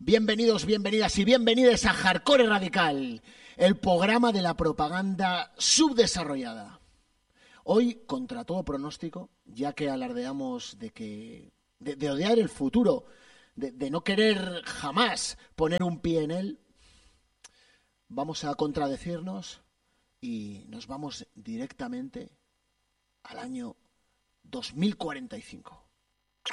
Bienvenidos, bienvenidas y bienvenidas a Hardcore Radical, el programa de la propaganda subdesarrollada. Hoy, contra todo pronóstico, ya que alardeamos de odiar el futuro, de no querer jamás poner un pie en él, vamos a contradecirnos y nos vamos directamente al año 2045.